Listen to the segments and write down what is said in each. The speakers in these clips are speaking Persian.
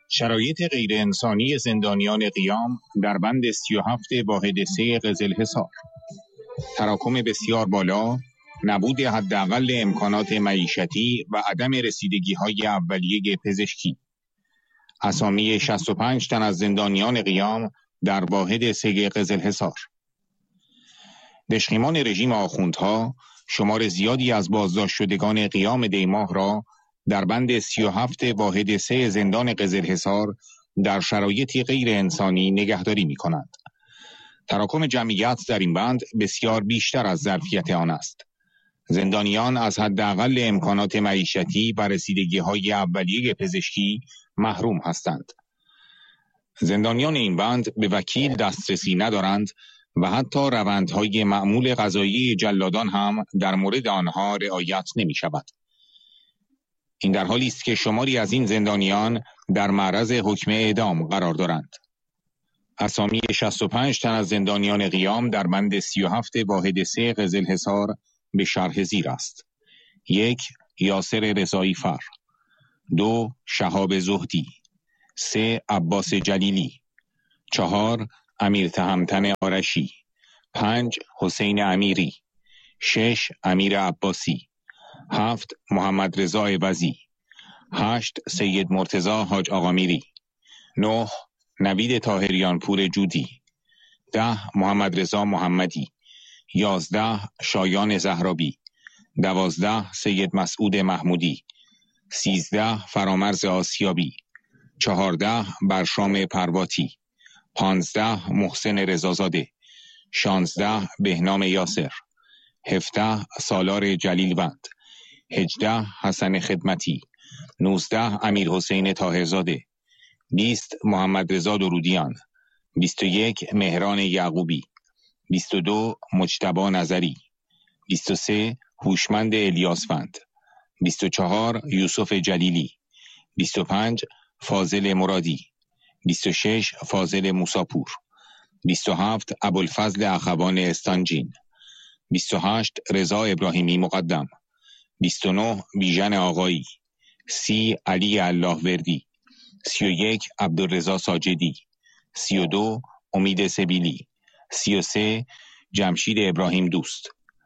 شرایط غیرانسانی زندانیان قیام در بند 37 واحد 3 قزلحصار، تراکم بسیار بالا، نبود حداقل امکانات معیشتی و عدم رسیدگی‌های اولیه پزشکی. اسامی 65 تن از زندانیان قیام در واحد 3 قزلحصار. دشخیمان رژیم آخوندها شمار زیادی از بازداشت شدگان قیام دیماه را در بند 37 واحد 3 زندان قزلحصار در شرایطی غیر انسانی نگهداری می کند. تراکم جمعیت در این بند بسیار بیشتر از ظرفیت آن است. زندانیان از حداقل امکانات معیشتی و رسیدگی‌های اولیه پزشکی محروم هستند. زندانیان این بند به وکیل دسترسی ندارند و حتی روندهای معمول قضایی جلادان هم در مورد آنها رعایت نمی شود. این در حالی است که شماری از این زندانیان در معرض حکم اعدام قرار دارند. اسامی 65 تن از زندانیان قیام در بند 37 واحد 3 قزلحصار به شرح زیر است. 1. یاسر رضایی فر. 2. شهاب زهدی. 3. عباس جلیلی. 4. امیر تهمتن آرشی. 5. حسین امیری. 6. امیر عباسی. 7. محمد رضا عوضی. 8. سید مرتضی حاج آقامیری. 9. نوید طاهریان پور جودی. 10. محمد رضا محمدی. 11. شایان زهرابی. 12. سید مسعود محمودی. 13. فرامرز آسیابی. 14. برشام پرواتی. 15. محسن رضازاده. 16. بهنام یاسر. 17. سالار جلیلوند. 18. حسن خدمتی. 19. امیر حسین طاهرزاده. 20. محمد رضا درودیان. 21. مهران یعقوبی. 22. مجتبی نظری. 23. هوشمند الیاسفند. 24. یوسف جلیلی. 25. فاضل مرادی. 26. فاضل موساپور. 27. ابوالفضل اخوان استانجین. 28. رضا ابراهیمی مقدم. 29. بیژن آقایی. 30. علی الله وردی. 31. عبدالرضا ساجدی. 32. امید سبیلی. 33. جمشید ابراهیم دوست.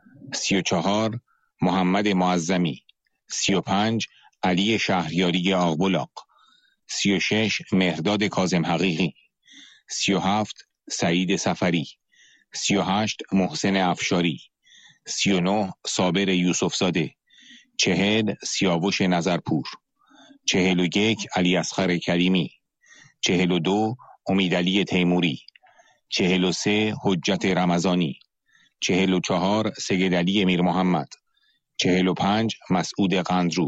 34. محمد معظمی. 35. علی شهریاری آقبلاق. 36. مهرداد کاظم حقیقی. 37. سعید سفری. 38. محسن افشاری. 39. صابر یوسف زاده. 40. سیاوش نظرپور. 41. علی اصغر کریمی. 42. امیدعلی تیموری. 43. حجت رمضانی. 44. سیدعلی امیر محمد. 45. مسعود قندرو.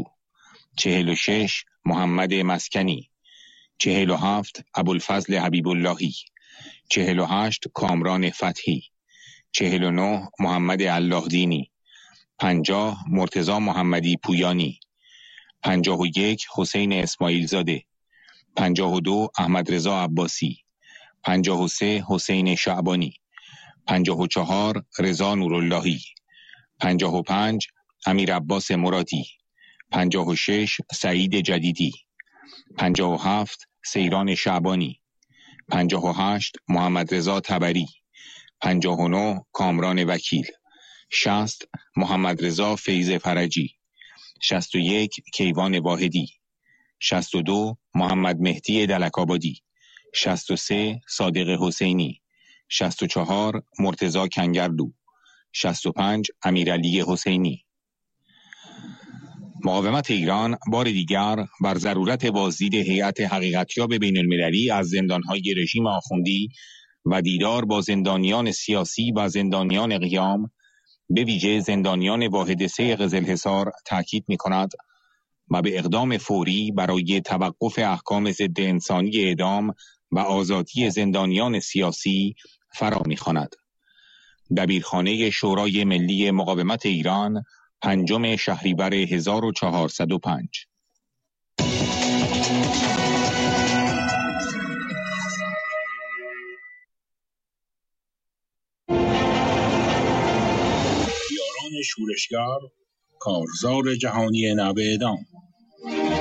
46. محمد مسکنی. 47. ابوالفضل حبیب اللهی. 48. کامران فتحی. 49. محمد الله دینی. 50. مرتضی محمدی پویانی. 51. حسین اسماعیل زاده. 52. احمد رضا عباسی. 53. حسین شعبانی. 54. رضا نوراللهی. 55. امیر عباس مرادی. 56. سعید جدیدی. 57. سیران شعبانی. 58. محمد رضا تبری. 59. کامران وکیل. 60. محمد رضا فیض فرجی. 61. کیوان واحدی. 62. محمد مهدی دلک‌آبادی. 63. صادق حسینی. 64. مرتضی کنگرلو. 65. امیرعلی حسینی. مقاومت ایران بار دیگر بر ضرورت بازدید هیئت حقیقتیاب بین المللی از زندانهای رژیم آخوندی و دیدار با زندانیان سیاسی و زندانیان قیام، به ویژه زندانیان واحد 3 قزلحصار تاکید می‌کند و به اقدام فوری برای توقف احکام ضد انسانی اعدام و آزادی زندانیان سیاسی فرا می‌خواند. دبیرخانه شورای ملی مقاومت ایران، 5 شهریور 1405. یاران شورشگر، کارزار جهانی نو اعدام.